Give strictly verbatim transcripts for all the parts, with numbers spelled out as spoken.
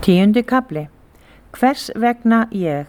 Tíundi kafli. Hvers vegna ég?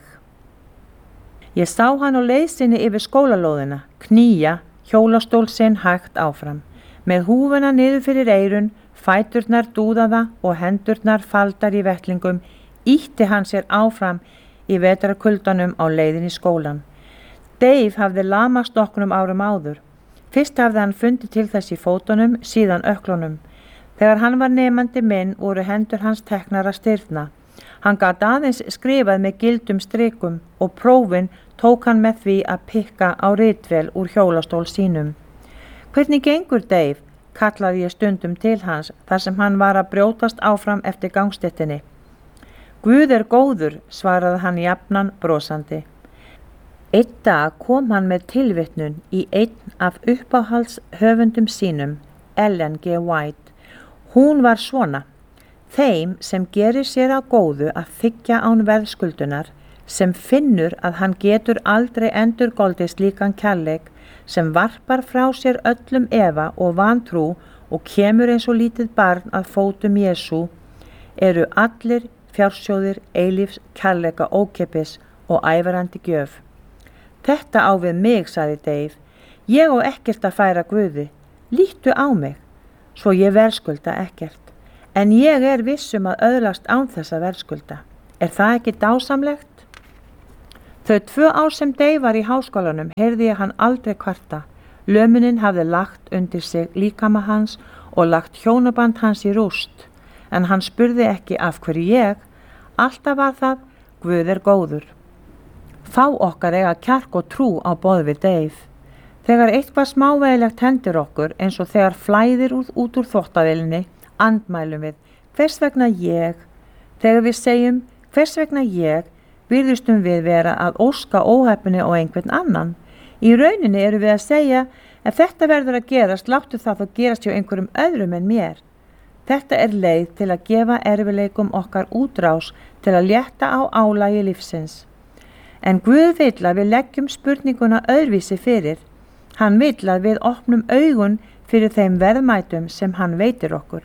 Ég sá hann á leið sinni yfir skólalóðina, knýja hjólastól sinn hægt áfram, með húfuna niður fyrir eyrun, fæturnar dúðaða og hendurnar faldar í vettlingum, ýtti hann sér áfram í vetrarkuldanum á leiðin í skólan. Dave hafði lamast nokkrum árum áður. Fyrst hafði hann fundið til þess í fótunum, síðan ökklunum. Þegar hann var nemandi minn voru hendur hans teknar að stirðna. Hann gat aðeins skrifað með gildum strikum og prófin tók hann með því að pikka á ritvél úr hjólastól sínum. Hvernig gengur Dave? Kallaði ég stundum til hans þar sem hann var að brjótast áfram eftir gangstéttinni. Guð er góður, svaraði hann jafnan brosandi. Einn dag kom hann með tilvitnun í einn af uppáhalds höfundum sínum, Ellen G. White. Hún var svona: þeim sem gerir sér á góðu að þiggja án verðskuldunar, sem finnur að hann getur aldrei endurgoldið slíkan kærleik, sem varpar frá sér öllum efa og vantrú og kemur eins og lítið barn að fótum Jesú, eru allir fjársjóðir eilífs kærleika ókeypis og ævarandi gjöf. Þetta á við mig, sagði Dave. Ég á ekkert að færa Guði. Líttu á mig, svo ég verðskulda ekkert. En ég er vissum að öðlast án þess að verðskulda. Er það ekki dásamlegt? Þau tvö ár sem Dave var í háskólanum heyrði ég hann aldrei kvarta. Lömunin hafði lagt undir sig líkama hans og lagt hjónaband hans í rúst. En hann spurði ekki af hverju ég. Alltaf var það: Guð er góður. Fá okkar eiga kjark og trú á boð við Dave. Þegar eitthvað smávægilegt hendir okkur, eins og þegar flæðir út, út úr þvottavélinni, andmælum við: hvers vegna ég? Þegar við segjum hvers vegna ég, virðustum við vera að óska óheppni á einhvern annan. Í rauninni eru við að segja: ef þetta verður að gerast, láttu það þó gerast hjá einhverjum öðrum en mér. Þetta er leið til að gefa erfileikum okkar útrás, til að létta á álagi lífsins. En Guð vill að við leggjum spurninguna öðruvísi fyrir. Hann vill að við opnum augun fyrir þeim verðmætum sem hann veitir okkur.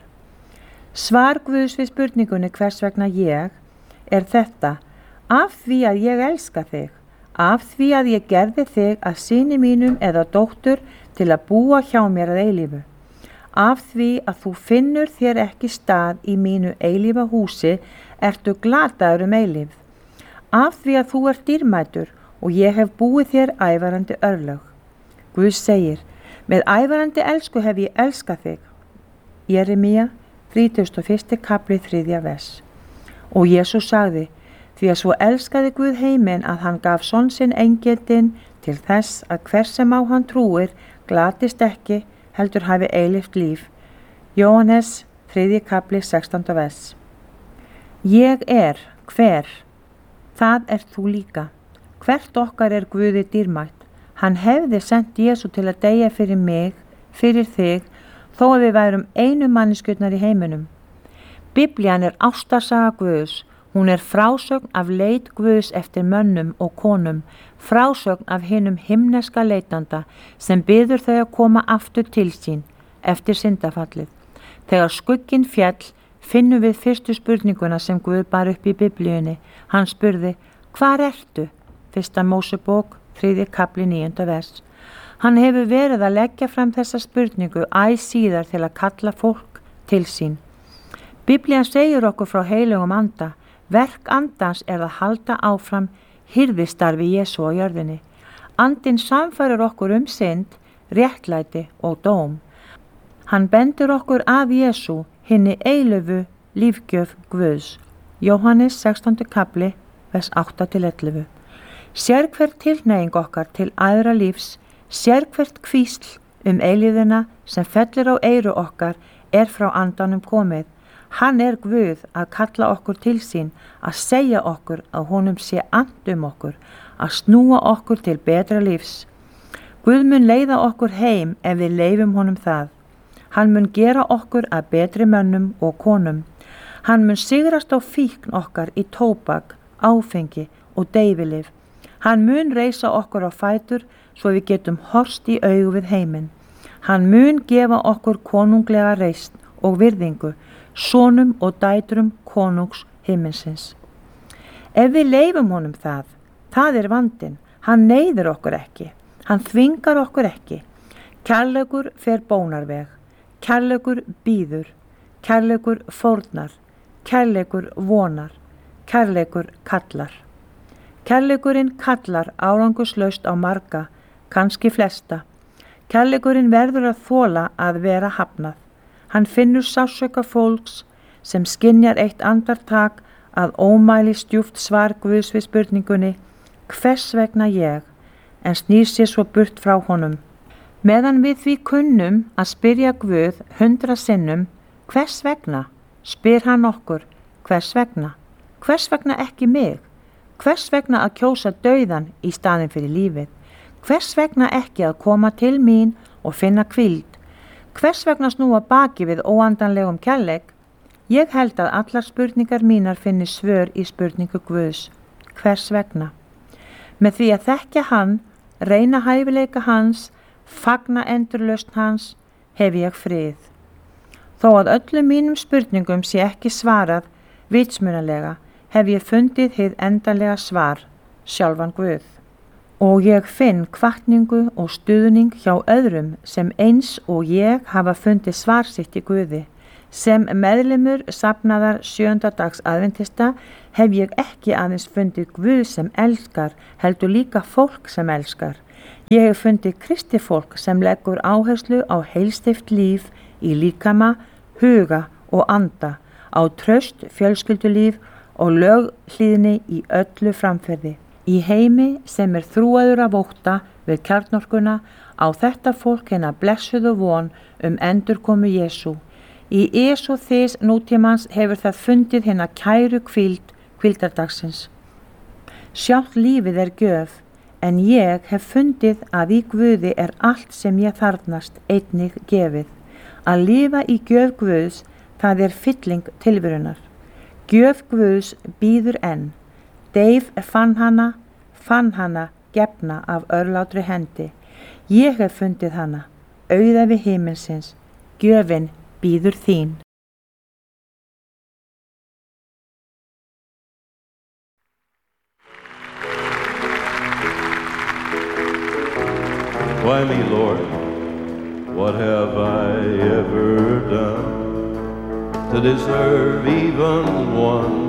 Svar Guðs við spurningunni hvers vegna ég er þetta: af því að ég elska þig, af því að ég gerði þig að syni mínum eða dóttur til að búa hjá mér að eilífu, af því að þú finnur þér ekki stað í mínu eilífa húsi, ertu glataður um eilífð, af því að þú ert dýrmætur og ég hef búið þér ævarandi örlög. Guð segir: með ævarandi elsku hef ég elskað þig. Jeremía, þrítugasta og fyrsti kafli, þriðja vers. Og Jesús sagði: því að svo elskaði Guð heiminn að hann gaf son sinn eingetinn til þess að hver sem á hann trúir glatist ekki, heldur hafi eilíft líf. Jóhannes, þriðji kafli, sextánda vers. Ég er hver? Það er þú líka. Hvert okkar er Guði dýrmætt. Hann hefði sent Jesú til að deyja fyrir mig, fyrir þig, þó að við værum einu manneskjurnar í heiminum. Biblían er ástarsaga Guðs. Hún er frásögn af leit Guðs eftir mönnum og konum, frásögn af hinum himneska leitanda sem biður þau að koma aftur til sín eftir syndafallið. Þegar skugginn fjall finnum við fyrstu spurninguna sem Guð bar upp í Biblíunni. Hann spurði: hvar ertu? Fyrsta Mósebók, þriðji kafli, níunda vers. Hann hefur verið að leggja fram þessa spurningu æ síðar til að kalla fólk til sín. Biblían segir okkur frá heilögum anda. Verk andans er að halda áfram hirðistarfi Jesú á jörðinni. Andinn samfærir okkur um synd, réttlæti og dóm. Hann bendir okkur að Jesú, hinni eilífu lífgjöf Guðs. Jóhannes, sextándi kafli, vers átta til ellefu. Sérhvert tilhneying okkar til æðra lífs, sérhvert hvísl um eilífðina sem fellur á eyru okkar er frá andanum komið. Hann er Guð að kalla okkur til sín, að segja okkur að honum sé and um okkur, að snúa okkur til betra lífs. Guð mun leiða okkur heim ef við leifum honum það. Hann mun gera okkur að betri mönnum og konum. Hann mun sigrast á fíkn okkar í tóbak, áfengi og deyfilyf. Hann mun reisa okkur á fætur svo við getum horfst í augu við heiminn. Hann mun gefa okkur konunglega reisn og virðingu sonum og dætrum konungs himinsins. Ef við leifum honum það, það er vandinn, hann neyðir okkur ekki, hann þvingar okkur ekki. Kærleikur fer bónarveg, kærleikur býður, kærleikur fórnar, kærleikur vonar, kærleikur kallar. Kærleikurinn kallar árangurslaust á marga, kannski flesta. Kærleikurinn verður að þola að vera hafnað. Hann finnur sársauka fólks sem skynjar eitt andartak að ómæli stjúpt svar Guðs við spurningunni hvers vegna ég, en snýr sér svo burt frá honum. Meðan við því kunnum að spyrja Guð hundra sinnum hvers vegna, spyr hann okkur hvers vegna, hvers vegna ekki mig, hvers vegna að kjósa dauðan í staðinn fyrir lífið, hvers vegna ekki að koma til mín og finna hvíld, hvers vegna snúa baki við óandanlegum kærleik. Ég held að allar spurningar mínar finni svör í spurningu Guðs, hvers vegna. Með því að þekkja hann, reyna hæfileika hans, fagna endurlausn hans, hef ég frið. Þó að öllum mínum spurningum sé ekki svarað vitsmunalega, hef ég fundið hið endanlega svar, sjálfan Guð. Og ég finn hvatningu og stuðning hjá öðrum sem eins og ég hafa fundið svar sitt í Guði. Sem meðlimur safnaðar sjöunda dags aðventista hef ég ekki aðeins fundið Guð sem elskar, heldur líka fólk sem elskar. Ég hef fundið kristi fólk sem leggur áherslu á heilstift líf í líkama, huga og anda, á traust fjölskyldulíf og löghlýðni í öllu framferði. Í heimi sem er þrúaður af ótta við kjarnorkuna á þetta fólk hérna blessuðu von um endurkomu Jesú. Í Jesú þess nútímans hefur það fundið hérna kæru hvíld hvíldardagsins. Sjálft lífið er gjöf, en ég hef fundið að í Guði er allt sem ég þarfnast einnig gefið. Að lifa í gjöf Guðs, það er fylling tilverunar. Gjöf Guðs býður enn. Deyf fann hana, fann hana gefna af örlátri hendi. Ég hef fundið hana, auða við himinsins, gjöfin býður þín. Why me, Lord? What have I ever done to deserve even one